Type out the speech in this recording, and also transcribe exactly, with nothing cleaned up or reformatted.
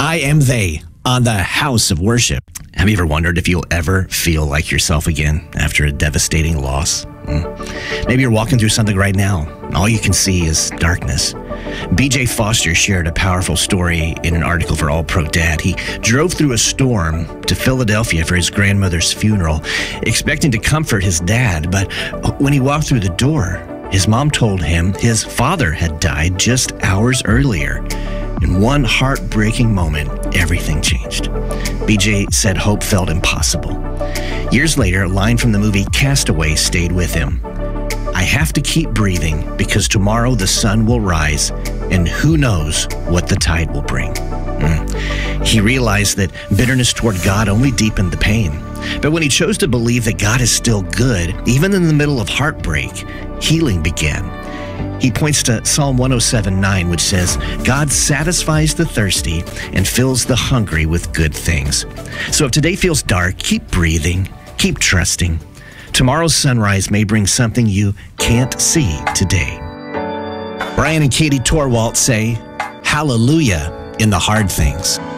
I am they on the House of Worship. Have you ever wondered if you'll ever feel like yourself again after a devastating loss? Mm. Maybe you're walking through something right now. All you can see is darkness. B J Foster shared a powerful story in an article for All Pro Dad. He drove through a storm to Philadelphia for his grandmother's funeral, expecting to comfort his dad. But when he walked through the door, his mom told him his father had died just hours earlier. In one heartbreaking moment, everything changed. B J said hope felt impossible. Years later, a line from the movie Castaway stayed with him. I have to keep breathing because tomorrow the sun will rise and who knows what the tide will bring. Mm. He realized that bitterness toward God only deepened the pain. But when he chose to believe that God is still good, even in the middle of heartbreak, healing began. He points to Psalm one oh seven nine, which says, God satisfies the thirsty and fills the hungry with good things. So if today feels dark, keep breathing, keep trusting. Tomorrow's sunrise may bring something you can't see today. Brian and Katie Torwalt say, hallelujah in the hard things.